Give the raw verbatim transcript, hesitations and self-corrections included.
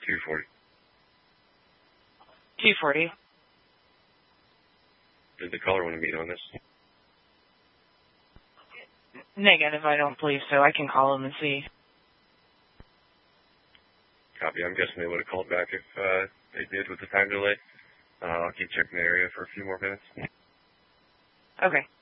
two forty. two forty. Did the caller want to meet on this? Negative, I don't believe so. I can call them and see. Copy. I'm guessing they would have called back if uh, they did with the time delay. Uh, I'll keep checking the area for a few more minutes. Okay.